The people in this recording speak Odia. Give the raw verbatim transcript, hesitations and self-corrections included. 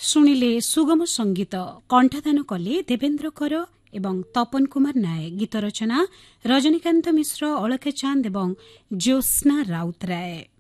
ଶୁଣିଲେ ସୁଗମ ସଙ୍ଗୀତ କଣ୍ଠଦାନ କଲେ ଦେବେନ୍ଦ୍ର କର ଏବଂ ତପନ କୁମାର ନାୟକ। ଗୀତ ରଚନା ରଜନୀକାନ୍ତ ମିଶ୍ର, ଅଳକା ଚାନ୍ଦ ଏବଂ ଜ୍ୟୋତ୍ସ୍ନା ରାଉତରାୟ।